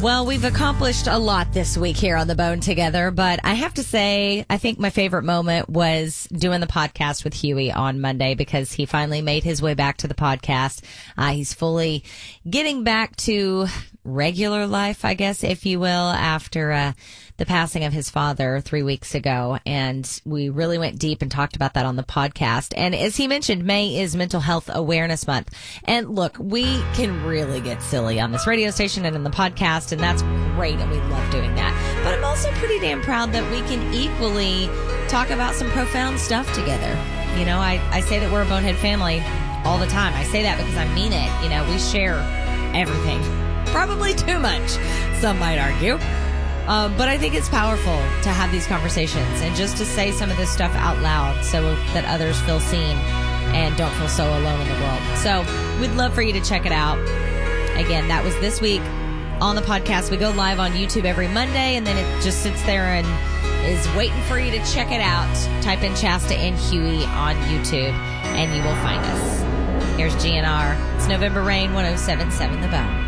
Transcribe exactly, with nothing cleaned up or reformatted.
Well, we've accomplished a lot this week here on The Bone Together, but I have to say, I think my favorite moment was doing the podcast with Huey on Monday because he finally made his way back to the podcast. Uh, he's fully getting back to regular life, I guess, if you will, after uh, the passing of his father three weeks ago. And we really went deep and talked about that on the podcast. And as he mentioned, May is Mental Health Awareness Month. And look, we can really get silly on this radio station and in the podcast, and that's great, and we love doing that. But I'm also pretty damn proud that we can equally talk about some profound stuff together. You know, I, I say that we're a bonehead family all the time. I say that because I mean it. You know, we share everything. Probably too much, some might argue. Um, but I think it's powerful to have these conversations and just to say some of this stuff out loud so that others feel seen and don't feel so alone in the world. So we'd love for you to check it out. Again, that was this week on the podcast. We go live on YouTube every Monday, and then it just sits there and is waiting for you to check it out. Type in Shasta and Huey on YouTube, and you will find us. Here's G N R. It's November Rain, one oh seven point seven The Bone.